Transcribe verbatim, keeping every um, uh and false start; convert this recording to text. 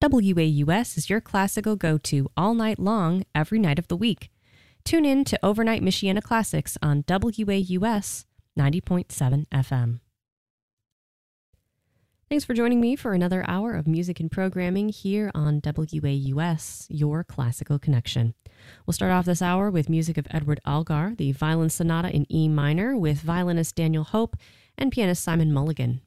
W A U S is your classical go-to all night long, every night of the week. Tune in to Overnight Michiana Classics on W A U S ninety point seven F M. Thanks for joining me for another hour of music and programming here on W A U S, your classical connection. We'll start off this hour with music of Edward Elgar, the Violin Sonata in E minor with violinist Daniel Hope and pianist Simon Mulligan.